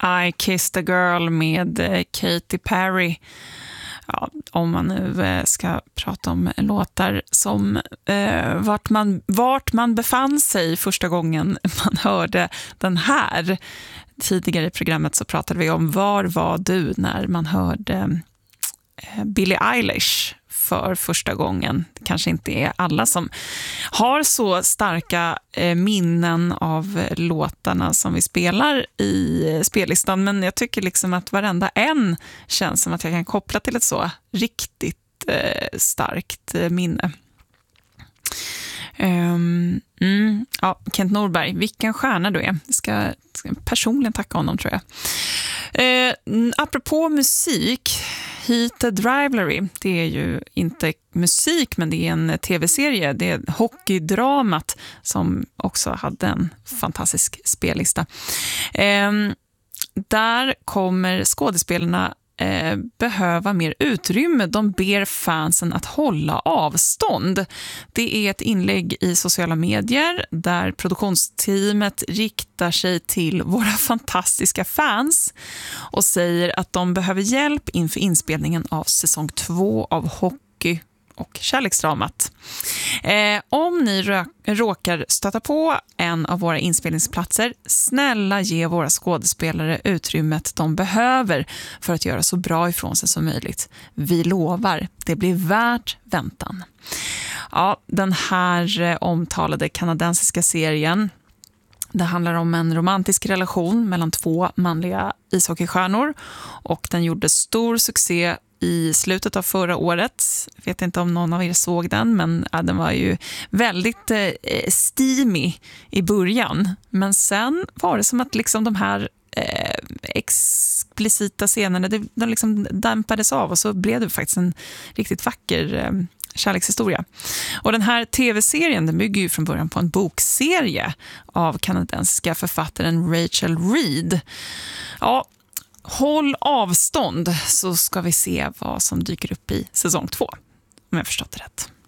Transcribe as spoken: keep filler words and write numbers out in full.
I Kissed a Girl med eh, Katy Perry. Ja, om man nu eh, ska prata om låtar som eh, vart, man, vart man befann sig första gången man hörde den här. Tidigare i programmet så pratade vi om var var du när man hörde eh, Billie Eilish för första gången. Det kanske inte är alla som har så starka eh, minnen av låtarna som vi spelar i eh, spellistan, men jag tycker liksom att varenda en känns som att jag kan koppla till ett så riktigt eh, starkt eh, minne. Um, mm, ja, Kent Norberg, vilken stjärna du är. Jag ska, ska personligen tacka honom, tror jag. Eh, apropå musik, Heated Rivalry, det är ju inte musik, men det är en tv-serie. Det är hockeydramat som också hade en fantastisk spellista. Eh, där kommer skådespelarna eh, behöva mer utrymme. De ber fansen att hålla avstånd. Det är ett inlägg i sociala medier där produktionsteamet riktar sig till våra fantastiska fans och säger att de behöver hjälp inför inspelningen av säsong två av Hockey och kärleksdramat. Eh, om ni rö- råkar stöta på en av våra inspelningsplatser, snälla ge våra skådespelare utrymmet de behöver för att göra så bra ifrån sig som möjligt. Vi lovar, det blir värt väntan. Ja, den här eh, omtalade kanadensiska serien, det handlar om en romantisk relation mellan två manliga ishockeystjärnor och den gjorde stor succé i slutet av förra året. Jag vet inte om någon av er såg den, men ja, den var ju väldigt eh, steamy i början. Men sen var det som att liksom de här eh, explicita scenerna, det, de liksom dämpades av och så blev det faktiskt en riktigt vacker eh, kärlekshistoria. Och den här tv-serien, den bygger ju från början på en bokserie av kanadensiska författaren Rachel Reed. Ja, håll avstånd så ska vi se vad som dyker upp i säsong två, om jag förstått det rätt.